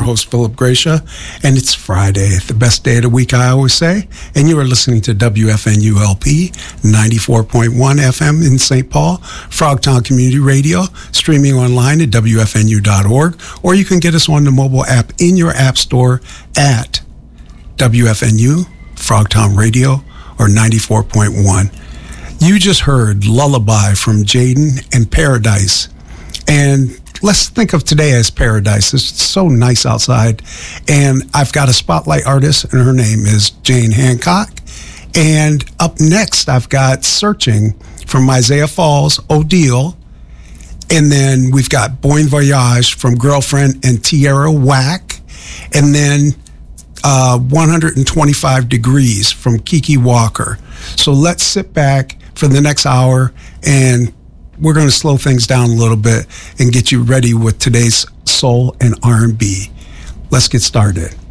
host, Philip Gracia, and it's Friday, the best day of the week, I always say, and you are listening to WFNU-LP 94.1 FM in St. Paul, Frogtown Community Radio, streaming online at WFNU.org, or you can get us on the mobile app in your app store at WFNU, Frogtown Radio, or 94.1. You just heard Lullaby from Jaden and Paradise, and let's think of today as paradise. It's so nice outside. And I've got a spotlight artist, and her name is Jane Hancock. And up next, I've got Searching from Isaiah Falls, Odile. And then we've got Bon Voyage from Girlfriend and Tierra Whack. And then 125 Degrees from Kiki Walker. So let's sit back for the next hour, and we're going to slow things down a little bit and get you ready with today's soul and R&B. Let's get started.